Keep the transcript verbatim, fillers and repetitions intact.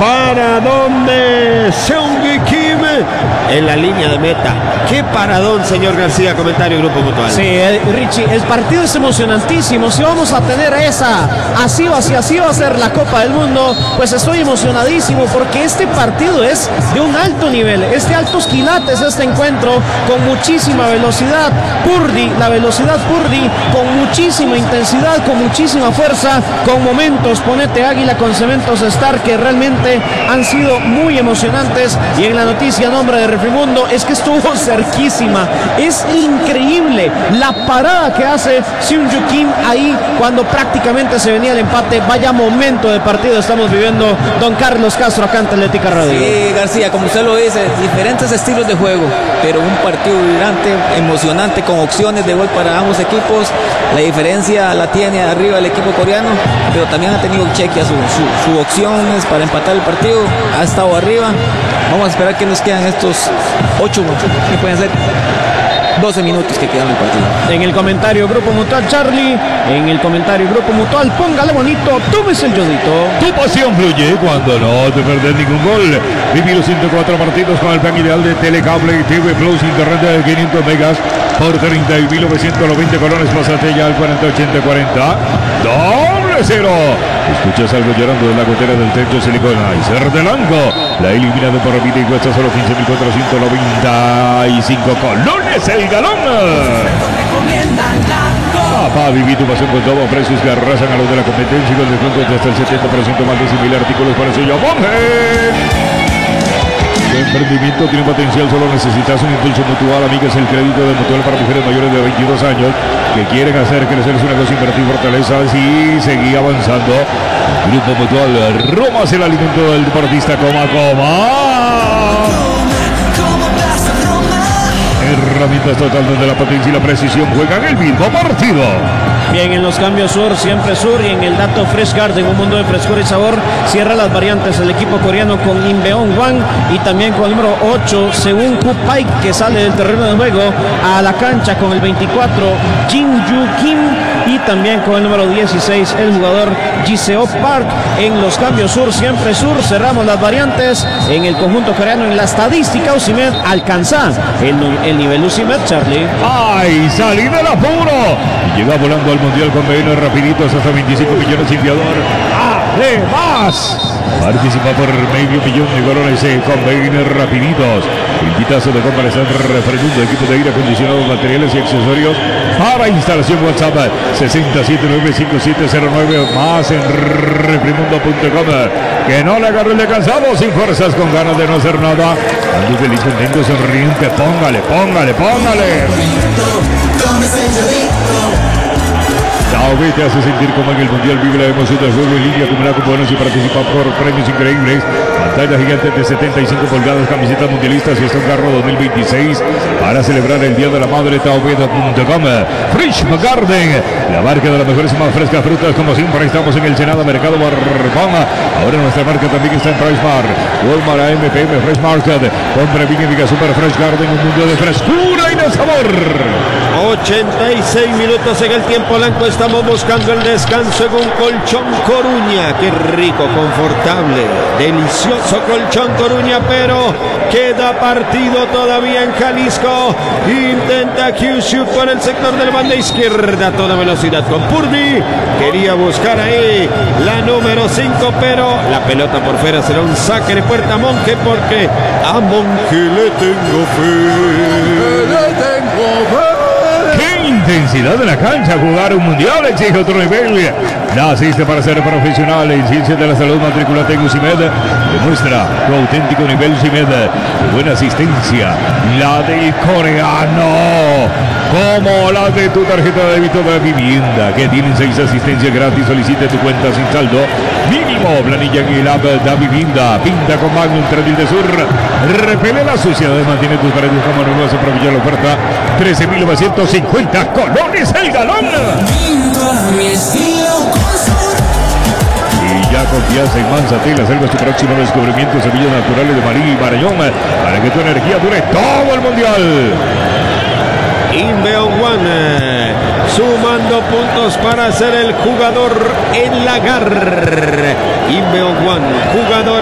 Paradón de Seung-gi Kim en la línea de meta. Qué paradón, señor García. Comentario Grupo Mutual. Sí, eh, Richie, el partido es emocionantísimo. Si vamos a tener esa, así va, así, así va a ser la Copa del Mundo, pues estoy emocionadísimo porque este partido es de un alto nivel, es de altos quilates este encuentro, con muchísima velocidad. Purdy, la velocidad Purdy, con muchísima intensidad, con muchísima fuerza, con momentos, ponete águila con cementos Star, que realmente han sido muy emocionantes. Y en la noticia, nombre de Refrimundo, es que estuvo cerquísima. Es increíble la parada que hace Seung-gi Kim ahí cuando prácticamente se venía el empate. Vaya momento de partido estamos viviendo, don Carlos Castro, acá en Atlética Radio. Sí, García, como usted lo dice, diferentes estilos de juego, pero un partido vibrante, emocionante, con opciones de gol para ambos equipos. La diferencia la tiene arriba el equipo coreano, pero también ha tenido cheque a su, su, su opciones para empatar el partido. Ha estado arriba. Vamos a esperar que nos quedan estos ocho, que pueden ser doce minutos que quedan en el partido. En el comentario Grupo Mutual, Charlie. En el comentario Grupo Mutual, póngale bonito, tómese el yodito. Tu pasión fluye cuando no te perdes ningún gol. Viví los ciento cuatro partidos con el plan ideal de Telecable y T V Plus, internet de quinientos megas por treinta mil novecientos noventa colones. Pásate ya al cuarenta ochenta cuarenta. Doble cero. Escuchas algo llorando de la gotera del techo silicona. Y Cerdelanco la elimina de por vida y cuesta solo quince mil cuatrocientos noventa y cinco colones el galón. Papá, viví tu pasión con todo. Precios que arrasan a los de la competencia y con descuentos de hasta el setenta por ciento más de cien mil artículos para su Monje. Tu emprendimiento tiene potencial, solo necesitas un impulso mutual. Amigas, el crédito de Mutual para mujeres mayores de veintidós años que quieren hacer crecer su negocio, invertir fortalezas y seguir avanzando. Grupo Mutual, Roma es el alimento del deportista. Coma, coma. Herramientas totales de la potencia y la precisión juegan el mismo partido. Bien, en los cambios sur, siempre sur. Y en el dato Fresh Garden, un mundo de frescura y sabor, cierra las variantes el equipo coreano con Inbeon Hwang y también con el número ocho, según Ku Paik, que sale del terreno de juego a la cancha con el veinticuatro, Jin-Yu Kim, y también con el número dieciséis, el jugador Ji-Seo Park. En los cambios sur, siempre sur, cerramos las variantes en el conjunto coreano. En la estadística, Osimhen alcanza el, el nivel Osimhen, Charlie. ¡Ay, salí del apuro! Y llega volando al Mundial con B N rapiditos hasta veinticinco millones de enviador. ¡Además! Participa por medio millón de colones con B N rapiditos. Invitazo de compra está refrendando equipo de aire acondicionado, materiales y accesorios para instalación. WhatsApp seis siete nueve cinco siete cero nueve, más en refrimundo punto com. Que no le agarre el de cansado, sin fuerzas, con ganas de no hacer nada. Ando feliz, contento, sonriente. Póngale, póngale, póngale. Taobé te hace sentir como en el Mundial. Vive la emoción del juego en línea, acumula cupones y participa por premios increíbles. Pantalla gigante de setenta y cinco pulgadas, camisetas mundialistas y hasta un carro dos mil veintiséis para celebrar el Día de la Madre. Taobé punto com. Fresh Garden, la marca de las mejores y más frescas frutas. Como siempre, estamos en el Senado Mercado Barbón. Ahora nuestra marca también está en Price Mart, Walmart, A M P M, Fresh Market. Compra Big Diga Super Fresh Garden, un mundo de frescura y de sabor. ochenta y seis minutos en el tiempo blanco. Estamos buscando el descanso en un colchón Coruña. Qué rico, confortable, delicioso colchón Coruña, pero queda partido todavía en Jalisco. Intenta Q-Shoot por el sector de la banda izquierda, a toda velocidad con Purdy. Quería buscar ahí la número cinco, pero la pelota por fuera. Será un saque de puerta a Monje, porque a Monje le tengo fe. Le tengo fe. Intensidad de la cancha, jugar un mundial exige otro nivel. Naciste para ser profesional en ciencias de la salud, matriculate en UCIMED. Demuestra tu auténtico nivel UCIMED. Buena asistencia, la del coreano, como la de tu tarjeta de débito de vivienda, que tienen seis asistencias gratis. Solicite tu cuenta sin saldo mínimo. Planilla en el app de vivienda. Pinta con Magnum tres de Sur. Repele la suciedad, mantiene tus paredes como nuevas. Aprovecha la oferta. trece mil novecientos cincuenta colones el galón. Y ya confianza en Manzatela. Selva su próximo descubrimiento. Semillas naturales de Marí y Marañón, para que tu energía dure todo el mundial. Inbeon Hwang sumando puntos para ser el jugador en la garra. Inbeon Hwang, jugador